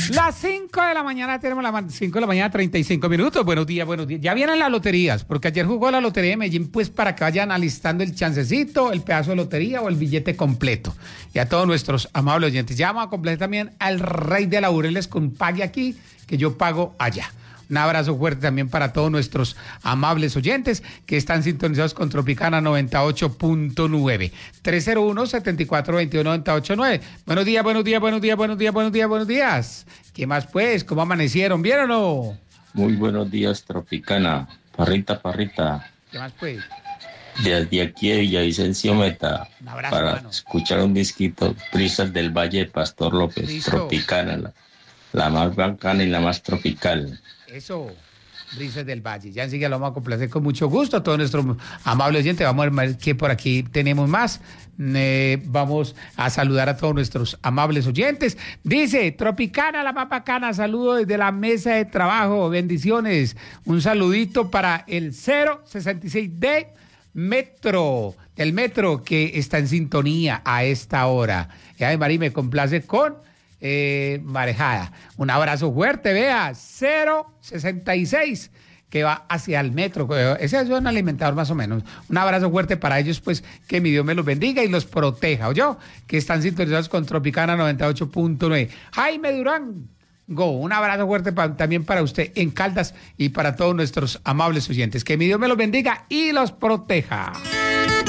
Las 5 de la mañana, tenemos las 5 de la mañana, 35 minutos. Buenos días, buenos días. Ya vienen las loterías, porque ayer jugó la Lotería de Medellín, pues para que vayan alistando el chancecito, el pedazo de lotería o el billete completo. Y a todos nuestros amables oyentes, ya vamos a completar también al Rey de Laureles con Pague Aquí, que yo pago allá. Un abrazo fuerte también para todos nuestros amables oyentes que están sintonizados con Tropicana 98.9. 301-7421-989. Buenos días, buenos días, buenos días, buenos días, buenos días, buenos días. ¿Qué más pues? ¿Cómo amanecieron? ¿Vieron o no? Muy buenos días, Tropicana. Parrita, parrita. ¿Qué más pues? Desde aquí de Villavicencio Meta. Un abrazo, para hermano. escuchar un disquito, Brisas del Valle de Pastor López. Listo. Tropicana, la más bacana y la más tropical. Eso, Brisas del Valle. Ya enseguida lo vamos a complacer con mucho gusto a todos nuestros amables oyentes. Vamos a ver qué por aquí tenemos más. Vamos a saludar a todos nuestros amables oyentes. Dice, Tropicana, la más bacana. Saludo desde la mesa de trabajo. Bendiciones. Un saludito para el 066D Metro, el Metro que está en sintonía a esta hora. Y ay, Mari, me complace con Marejada. Un abrazo fuerte, vea, 066 que va hacia el Metro. Ese es un alimentador más o menos. Un abrazo fuerte para ellos, pues, que mi Dios me los bendiga y los proteja, ¿oyó? Que están sintonizados con Tropicana 98.9. Jaime Durán, un abrazo fuerte también para usted en Caldas y para todos nuestros amables oyentes. Que mi Dios me los bendiga y los proteja.